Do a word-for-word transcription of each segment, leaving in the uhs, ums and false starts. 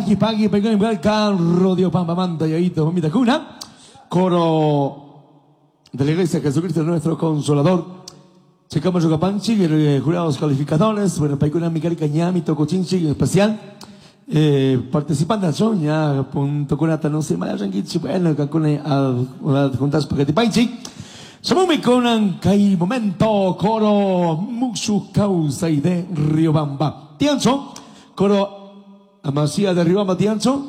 Pagi, pagi, pagi, pagi, carro, Dios, pampa, manta, yayito, mamita cuna. Coro de la Iglesia Jesucristo, nuestro Consolador. Checamos Yocapanchi, eh, jurados calificadores. Bueno, Paicuna, Micari, Cañami, Tocochinchi, en especial. Eh, participantes son ya, punto con ata, no sé, Maranguichi, bueno, Cancún, a juntas Paquete Panchi. Samumi Conan, Kai Momento, Coro Muxu Causa y de Riobamba. Tianzo, Coro Amasía de Riobamba, Tianzo.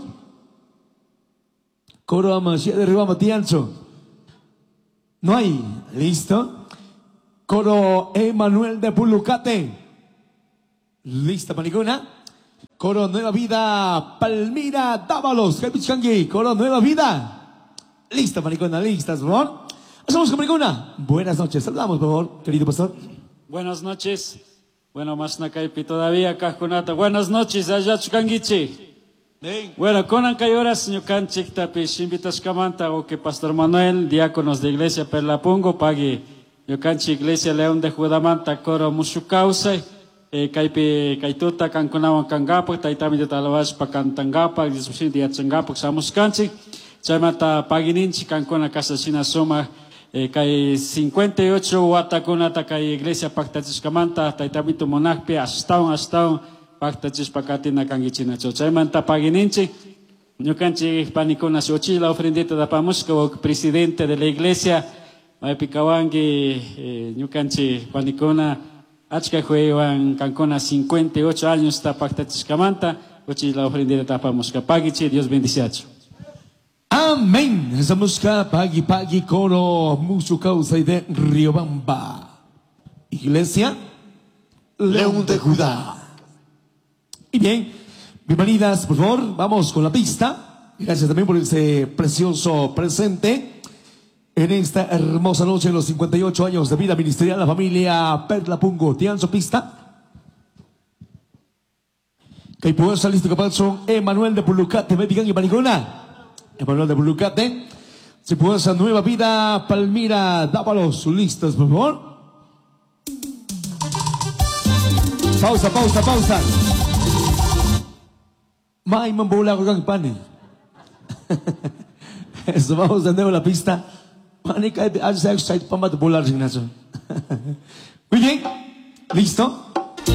Coro Amasía de Riobamba, Tianzo. No hay, listo. Coro Emanuel de Pulucate. Lista, Manicuna. Coro Nueva Vida, Palmira Dávalos, Capichangui. Coro Nueva Vida. Lista, Manicuna, listas, por favor. Hacemos con Manicuna. Buenas noches. Saludamos, por favor, querido pastor. Buenas noches. Bueno, más Nakaipi todavía, Cajunata. Buenas noches, allá Chucanguichi. Bueno, con Ancayoras, señor Canchic, Tapis, invitas Camanta, o que Pastor Manuel, diáconos de Iglesia Perlapungo, pague. Yo Canchi, Iglesia León de Judamanta, Coro Musucausa, eh, Caipi, Caituta, Cancunawan Cangapo, Taitami de Talawas, Pacantangapa, Discusión de Atzangapo, Samus Canchi, Chamata Pagininchi, Cancuna Casa China Soma. Eh, kay cincuenta y ocho watakuna kay Iglesia Pactachiscamanta, Taitamito Monacpe, Astaun, Astaun, Pactachispacatina Cangichina Chochaimanta Pagininchi, Nucanchi Panicona Xochi, la ofrendita de Pamusca, presidente de la Iglesia, Maipicawangi, Nucanchi Panicona, Achka Juevan, Cancona cincuenta y ocho años, está Pactachiscamanta, Ochi, la ofrendita de Pamusca, Pagichi, Dios bendice. Amén. Esa música, Pagi, Pagi, Coro, Musu Causa y de Riobamba. Iglesia León de Judá. Y bien, bienvenidas, por favor, vamos con la pista. Gracias también por ese precioso presente en esta hermosa noche de los cincuenta y ocho años de vida ministerial, la familia Perlapungo. Tianzo pista. Que puedo salir listo, capaz, Emanuel de Pulucate, Medigan y Manicona. Emanuel de Bulucate. Se puede esa Nueva Vida, Palmira Dávalos, listas, por favor. Pausa, pausa, pausa. May mambula ko kang pani. Eso, vamos de nuevo la pista. Pani kahit ay sa excited pa matubular sin naso. Muy bien, listo.